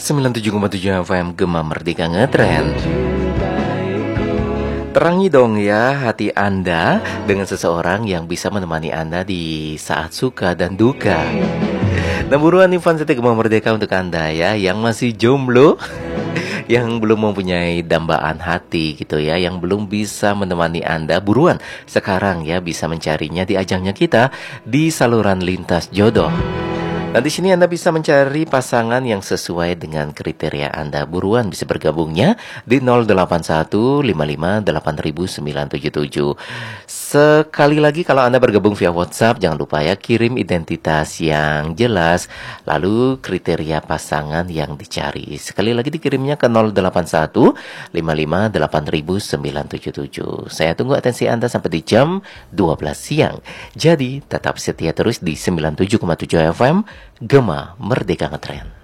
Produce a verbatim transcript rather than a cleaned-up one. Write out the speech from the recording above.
sembilan puluh tujuh koma tujuh F M Gema Merdeka Ngetren. Terangi dong ya hati Anda dengan seseorang yang bisa menemani Anda di saat suka dan duka. Nah, buruan nih fans setia Gema Merdeka untuk Anda ya yang masih jomblo, yang belum mempunyai dambaan hati gitu ya, yang belum bisa menemani Anda, buruan sekarang ya bisa mencarinya di ajangnya kita di saluran lintas jodoh. Nah, di sini Anda bisa mencari pasangan yang sesuai dengan kriteria Anda. Buruan bisa bergabungnya di nol delapan satu lima lima delapan sembilan tujuh tujuh. Sekali lagi kalau Anda bergabung via WhatsApp, jangan lupa ya kirim identitas yang jelas, lalu kriteria pasangan yang dicari. Sekali lagi dikirimnya ke nol delapan satu lima lima delapan sembilan tujuh tujuh. Saya tunggu atensi Anda sampai di jam dua belas siang. Jadi tetap setia terus di sembilan puluh tujuh koma tujuh F M Gema Merdeka Ngetren.